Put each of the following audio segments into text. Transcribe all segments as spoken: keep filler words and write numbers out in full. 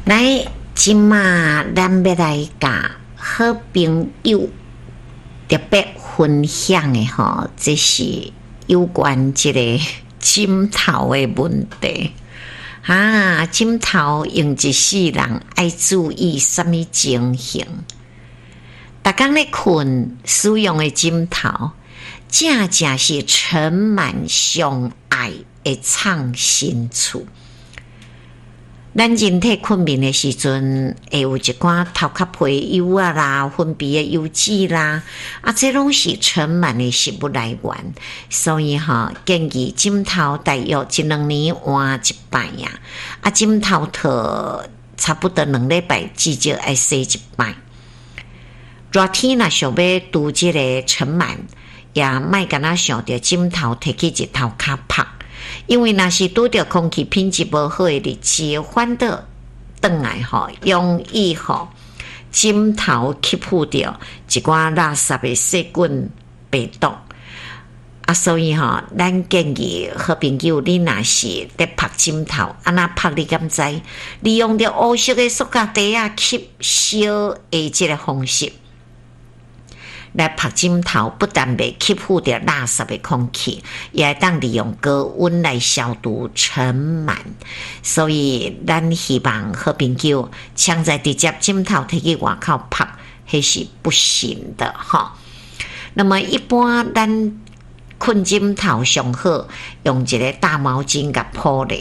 来，今嘛咱要来甲好朋友特别分享的吼，这是有关这个枕头的问题啊。枕头用一世人爱注意什么情形？逐工咧困使用的枕头，正正是盛满相爱的藏身处。咱人体困眠的时阵，会有一寡头壳皮油啊啦、分泌的油脂啦，啊，这拢是盛满的食物来源。所以哈，建议枕头大约一两年换一摆呀，啊，枕头套差不多两礼拜至少爱洗一摆。热天若想要拄这个盛满，也莫干那想着枕头摕去日头壳晒。因为若是拄着空气品质无好的日子，反倒转来吼，容易吼枕头吸附着一寡垃圾的细菌病毒啊，所以吼，咱建议好朋友，你若是在晒枕头，安那晒你敢知？利用着乌色的塑胶袋啊，吸烧的这个方式。来晒枕头，不但袂吸附着垃圾的空气，也会当利用高温来消毒尘螨。所以，咱希望好朋友抢在直接枕头摕去外口晒，迄是不行的哈。那么，一般咱困枕头上好用一个大毛巾甲铺咧，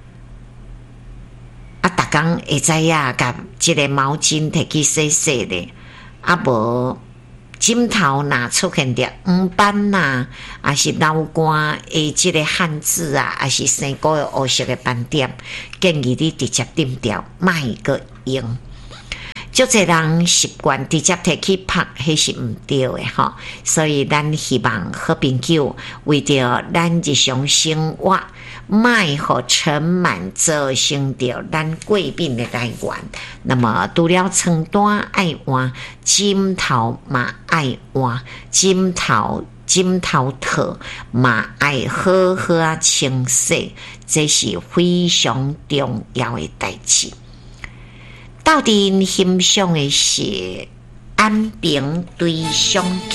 啊，逐工会知影甲这个毛巾摕去洗洗咧，啊无。枕头若出现着黄斑呐，还是老干的这个汗渍啊，还是生骨的黑色的斑点，建议你直接顶掉，莫个用。足侪人习惯直接摕去晒，迄是毋对的吼。所以咱希望好朋友为着咱日常生活，莫互尘螨造成着咱过敏的来源。那么除了床单爱换，枕头嘛爱换，枕头枕头套嘛爱好好啊清洗，这是非常重要的代志。到底欣赏的是安平对象。